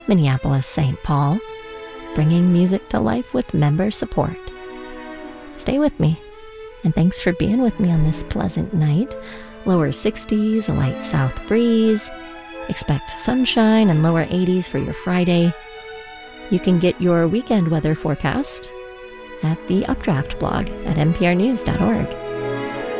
Minneapolis, St. Paul, bringing music to life with member support. Stay with me, and thanks for being with me on this pleasant night. Lower 60s, a light south breeze. Expect sunshine and lower 80s for your Friday. You can get your weekend weather forecast at the Updraft blog at nprnews.org.